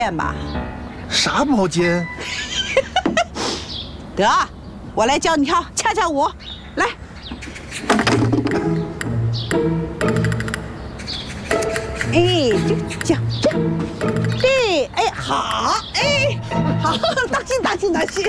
见吧。 啥毛巾？ 得，我来教你跳恰恰舞，来。哎，这，对，哎，好，哎，好，当心，当心，当心。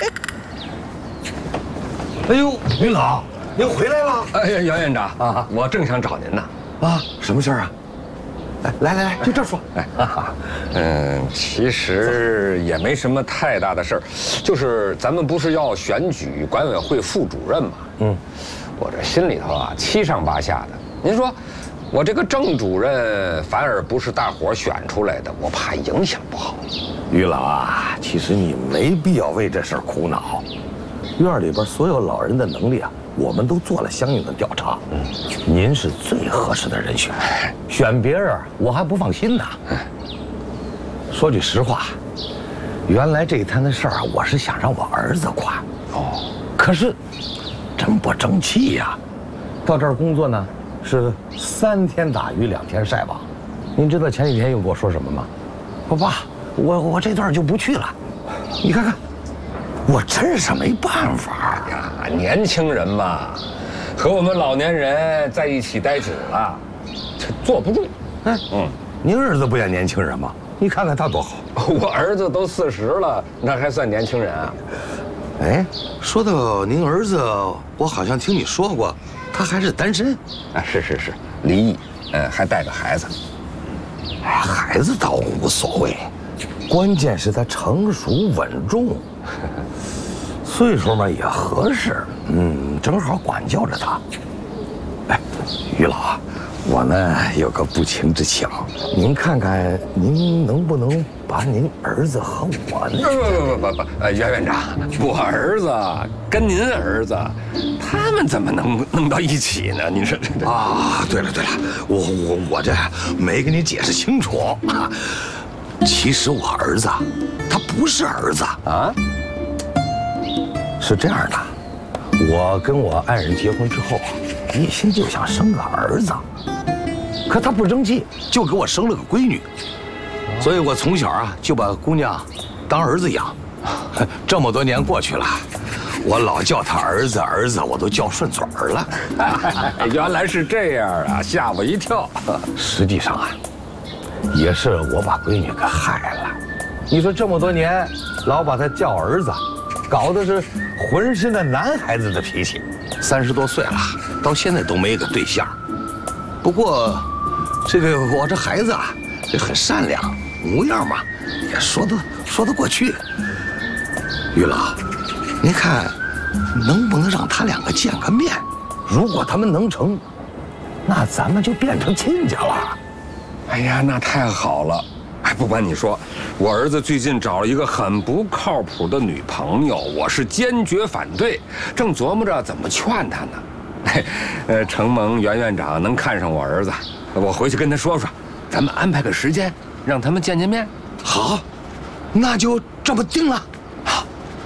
哎呦，于老，您回来了？ 哎呀，杨院长啊，我正想找您呢。 啊，什么事儿啊？来，就这说。 其实也没什么太大的事儿，就是咱们不是要选举管委会副主任嘛？我这心里头啊七上八下的。您说，我这个郑主任反而不是大伙选出来的，我怕影响不好。 于老啊，其实你没必要为这事儿苦恼。院里边所有老人的能力啊，我们都做了相应的调查。您是最合适的人选，选别人我还不放心呢。说句实话，原来这一摊的事儿啊，我是想让我儿子管。可是真不争气呀。到这儿工作呢，是3天打鱼2天晒网。您知道前几天又跟我说什么吗？说爸，我这段就不去了。你看看。我真是没办法呀，年轻人嘛，和我们老年人在一起待久了，他坐不住。 您儿子不也年轻人吗？你看看他多好。 我儿子都40了，那还算年轻人啊？ 哎，说到您儿子，我好像听你说过，他还是单身。 啊，是，离异，还带着孩子。 哎，孩子倒无所谓，关键是他成熟稳重。岁数嘛也合适，正好管教着他。哎，于老啊，我呢有个不情之请，您看看您能不能把您儿子和我不，袁院长，我儿子跟您儿子，他们怎么能弄到一起呢？您说这啊？对了，我这没跟你解释清楚啊。其实我儿子他不是儿子啊。是这样的，我跟我爱人结婚之后，一心就想生个儿子，可他不争气，就给我生了个闺女，所以我从小啊就把姑娘当儿子养。这么多年过去了，我老叫他儿子，我都叫顺嘴儿了。 原来是这样啊，吓我一跳。 实际上啊，也是我把闺女给害了。你说这么多年，老把他叫儿子。搞的是浑身的男孩子的脾气，30多岁了，到现在都没个对象。不过，我这孩子啊，这很善良，模样嘛，也说得过去。于老，您看，能不能让他2个见个面？如果他们能成，那咱们就变成亲家了。 哎呀，那太好了。哎，不瞒你说，我儿子最近找了一个很不靠谱的女朋友，我是坚决反对，正琢磨着怎么劝他呢。承蒙袁院长能看上我儿子，我回去跟他说说，咱们安排个时间，让他们见见面。 好，那就这么定了。好。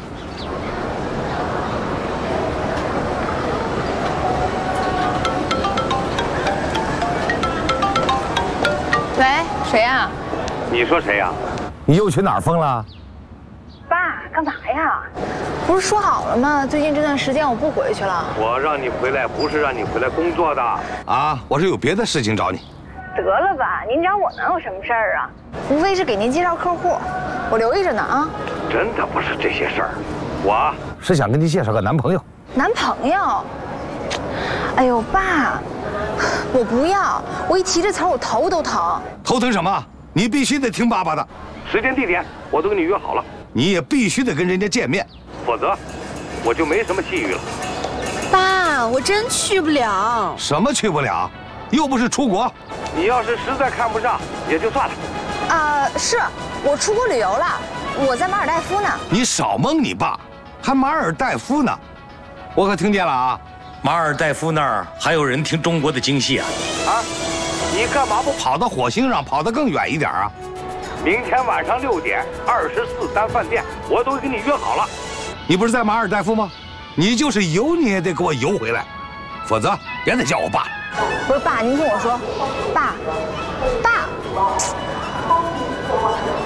喂，谁呀？ 你说谁呀？ 你又去哪儿疯了？ 爸，干嘛呀？不是说好了吗？最近这段时间我不回去了。 我让你回来不是让你回来工作的啊！我是有别的事情找你。 得了吧，您找我能有什么事儿啊？无非是给您介绍客户，我留意着呢啊。 真的不是这些事儿，我是想给你介绍个男朋友。 男朋友？哎呦，爸，我不要！我一提这词儿，我头都疼。 头疼什么？你必须得听爸爸的。 时间地点我都跟你约好了， 你也必须得跟人家见面， 否则我就没什么气宇了。 爸，我真去不了。 什么去不了？又不是出国。 你要是实在看不上，也就算了。 是我出国旅游了，我在马尔代夫呢。 你少蒙你爸，还马尔代夫呢？我可听见了啊！ 马尔代夫那儿还有人听中国的京戏啊！ 啊，你干嘛不跑到火星上，跑得更远一点啊？ 明天晚上6点，24单饭店，我都给你约好了。 你不是在马尔代夫吗？你就是游，你也得给我游回来，否则也得叫我爸。 不是爸，您听我说，爸，